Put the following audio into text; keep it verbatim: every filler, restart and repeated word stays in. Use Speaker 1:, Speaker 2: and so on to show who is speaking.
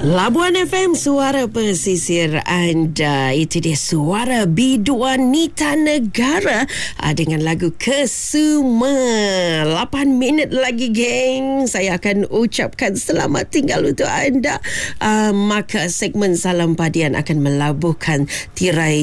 Speaker 1: Labuan F M, suara pesisir anda. Itu dia suara biduan Nita Negara uh, dengan lagu Kesuma. lapan minit lagi, geng. Saya akan ucapkan selamat tinggal untuk anda. Uh, maka segmen Salam Padian akan melabuhkan tirai